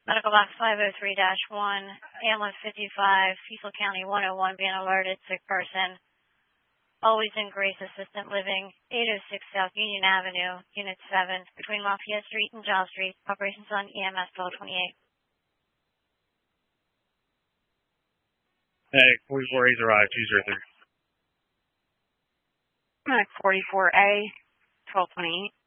Medical box 503-1, ambulance 55, Cecil County 101 being alerted, sick person. Always in Grace Assistant Living, 806 South Union Avenue, Unit 7, between Lafayette Street and Giles Street. Operations on EMS 1228. Hey, 44A's arrived, 203. 44A, 1228.